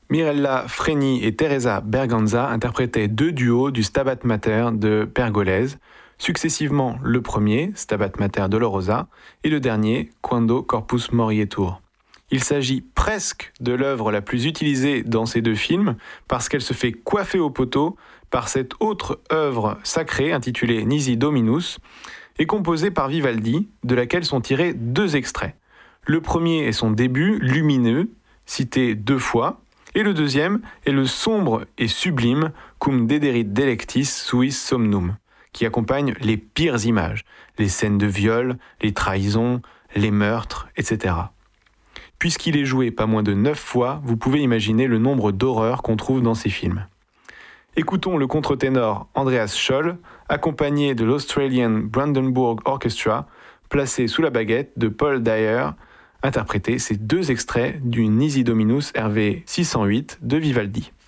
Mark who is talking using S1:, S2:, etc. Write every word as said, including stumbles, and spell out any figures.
S1: Mirella Freni et Teresa Berganza interprétaient deux duos du Stabat Mater de Pergolese, successivement le premier, Stabat Mater Dolorosa, et le dernier, Quando Corpus Morietur. Il s'agit presque de l'œuvre la plus utilisée dans ces deux films, parce qu'elle se fait coiffer au poteau par cette autre œuvre sacrée intitulée Nisi Dominus, et composée par Vivaldi, de laquelle sont tirés deux extraits. Le premier est son début lumineux, cité deux fois, et le deuxième est le sombre et sublime Cum dederit delectis suis somnum, qui accompagne les pires images, les scènes de viol, les trahisons, les meurtres, et cetera. Puisqu'il est joué pas moins de neuf fois, vous pouvez imaginer le nombre d'horreurs qu'on trouve dans ces films. Écoutons le contre-ténor Andreas Scholl, accompagné de l'Australian Brandenburg Orchestra, placé sous la baguette de Paul Dyer, interpréter ces deux extraits du Nisi Dominus R V six cent huit de Vivaldi.